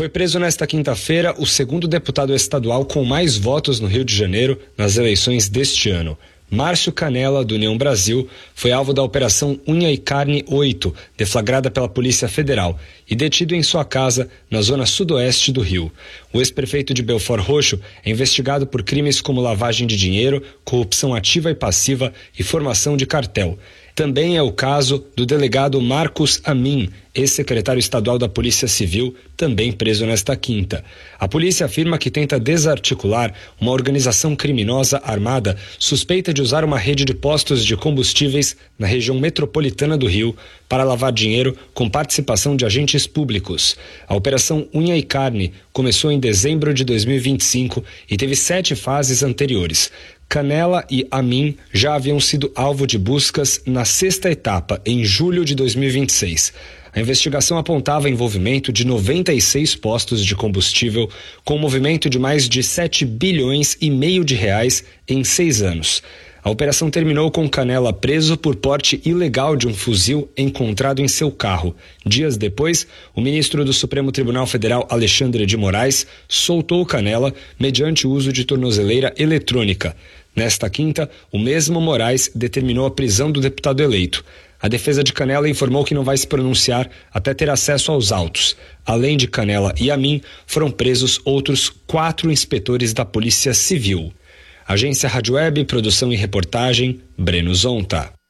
Foi preso nesta quinta-feira o segundo deputado estadual com mais votos no Rio de Janeiro nas eleições deste ano. Márcio Canella, do União Brasil, foi alvo da Operação Unha e Carne 8, deflagrada pela Polícia Federal, e detido em sua casa, na zona sudoeste do Rio. O ex-prefeito de Belford Roxo é investigado por crimes como lavagem de dinheiro, corrupção ativa e passiva e formação de cartel. Também é o caso do delegado Marcos Amin, ex-secretário estadual da Polícia Civil, também preso nesta quinta. A polícia afirma que tenta desarticular uma organização criminosa armada suspeita de usar uma rede de postos de combustíveis na região metropolitana do Rio para lavar dinheiro com participação de agentes públicos. A Operação Unha e Carne começou em dezembro de 2025 e teve 7 fases anteriores. Canella e Amin já haviam sido alvo de buscas na 6ª etapa, em julho de 2026. A investigação apontava envolvimento de 96 postos de combustível, com movimento de mais de 7,5 bilhões de reais em 6 anos. A operação terminou com Canella preso por porte ilegal de um fuzil encontrado em seu carro. Dias depois, o ministro do Supremo Tribunal Federal, Alexandre de Moraes, soltou Canella mediante o uso de tornozeleira eletrônica. Nesta quinta, o mesmo Moraes determinou a prisão do deputado eleito. A defesa de Canella informou que não vai se pronunciar até ter acesso aos autos. Além de Canella e Amin, foram presos outros 4 inspetores da Polícia Civil. Agência Rádio Web, produção e reportagem, Breno Zonta.